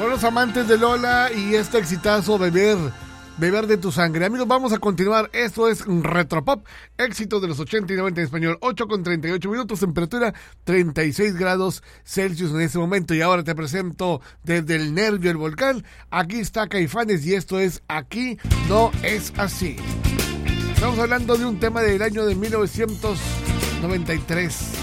Son los amantes de Lola y este exitazo Beber de tu sangre. Amigos, vamos a continuar. Esto es Retropop, éxito de los 80 y 90 en español. 8:38 temperatura 36 grados Celsius en este momento. Y ahora te presento desde el nervio el volcán. Aquí está Caifanes y esto es Aquí no es así. Estamos hablando de un tema del año de 1993.